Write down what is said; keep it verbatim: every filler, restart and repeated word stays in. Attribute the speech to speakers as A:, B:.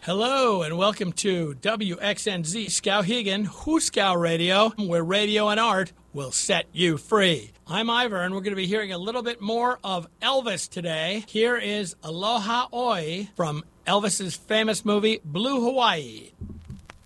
A: Hello and welcome to W X N Z Skowhegan, Hooskow Radio, where radio and art will set you free. I'm Ivor, and we're going to be hearing a little bit more of Elvis today. Here is Aloha Oi from Elvis's famous movie Blue Hawaii.